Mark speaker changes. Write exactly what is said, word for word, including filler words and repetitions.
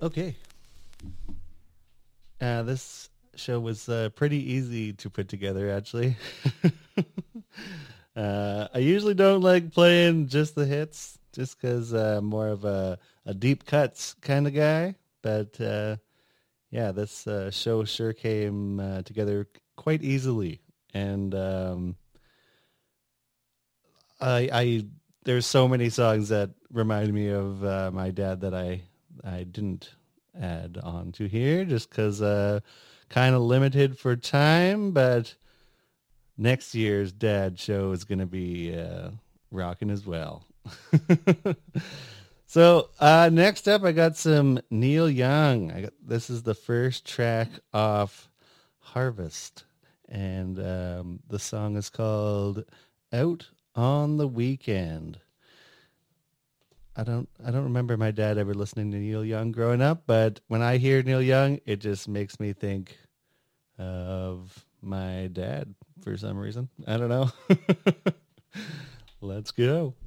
Speaker 1: Okay. Uh, this show was uh, pretty easy to put together, actually. uh, I usually don't like playing just the hits, just because uh, I'm more of a, a deep cuts kind of guy. But uh, yeah, this uh, show sure came uh, together quite easily, and um, I, I there's so many songs that remind me of uh, my dad that I I didn't add on to here just because uh, kind of limited for time. But next year's dad show is going to be uh, rocking as well. So uh, next up, I got some Neil Young. I got, this is the first track off Harvest, and um, the song is called "Out on the Weekend." I don't I don't remember my dad ever listening to Neil Young growing up, but when I hear Neil Young, it just makes me think of my dad for some reason. I don't know. Let's go.